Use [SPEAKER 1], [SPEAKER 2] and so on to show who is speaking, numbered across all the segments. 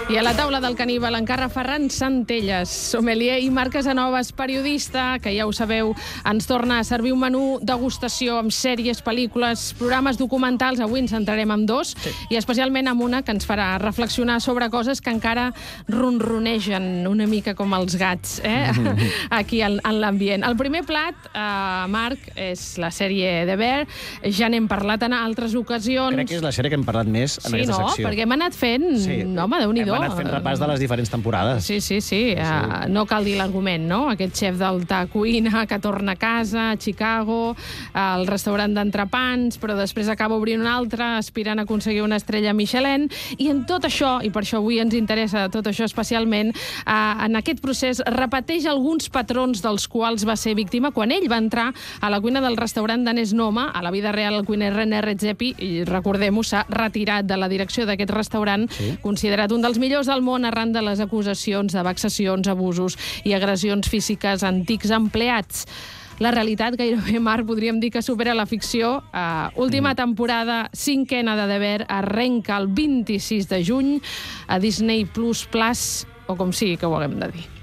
[SPEAKER 1] I a la taula del caníbal encara Ferran Centelles, sommelier, i Marc Casanovas, periodista, que ja ho sabeu, ens torna a servir un menú degustació amb sèries, pel·lícules, programes documentals. Avui ens centrarem en dos, i especialment amb una que ens farà reflexionar sobre coses que encara ronronegen una mica com els gats, aquí en l'ambient. El primer plat, Marc, és la sèrie The Bear. Ja n'hem parlat en altres ocasions.
[SPEAKER 2] Crec que és la sèrie que hem parlat més en aquesta secció.
[SPEAKER 1] Sí, no? Perquè hem anat fent... Home, Déu-n'hi-do.
[SPEAKER 2] Hem anat fent repàs de les diferents temporades.
[SPEAKER 1] Sí. No cal dir l'argument, no? Aquest xef d'alta cuina que torna a casa, a Chicago, al restaurant d'entrepans, però després acaba obrint un altre, aspirant a aconseguir una estrella Michelin. I en tot això, i per això avui ens interessa tot això especialment, en aquest procés repeteix alguns patrons dels quals va ser víctima quan ell va entrar a la cuina del restaurant danès Noma. A la vida real, el cuiner René Redzepi, i recordem-ho, s'ha retirat de la direcció d'aquest restaurant, considerat un dels millors del món arran de les acusacions de vexacions, abusos i agressions físiques a antics empleats. La realitat, gairebé, Marc, podríem dir que supera la ficció. Última temporada, 5ª de The Bear, arrenca el 26 de juny a Disney++, o com sigui que ho haguem de dir.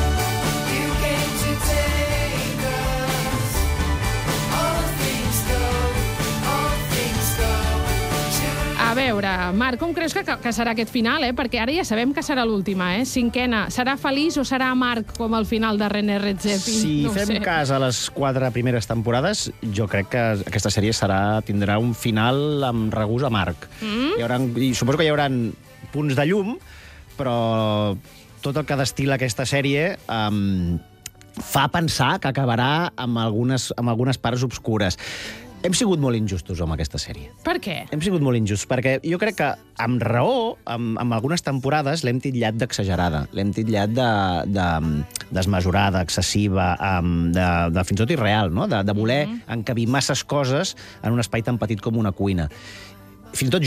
[SPEAKER 1] A veure, Marc, com creus que serà aquest final? Perquè ara ja sabem que serà l'última, 5ª. Serà feliç o serà amarg com el final de René Redzepi?
[SPEAKER 2] Si fem cas a les 4 primeres temporades, jo crec que aquesta sèrie tindrà un final amb regust amarg. I suposo que hi haurà punts de llum, però tot el que destil·la aquesta sèrie fa pensar que acabarà amb algunes parts obscures. Hem sigut molt injustos amb aquesta sèrie.
[SPEAKER 1] Per què?
[SPEAKER 2] Hem sigut molt injustos, perquè jo crec que, amb raó, amb algunes temporades l'hem titllat d'exagerada, l'hem titllat desmesurada, excessiva, de fins i tot irreal, no? De voler encabir masses coses en un espai tan petit com una cuina. Fins i tot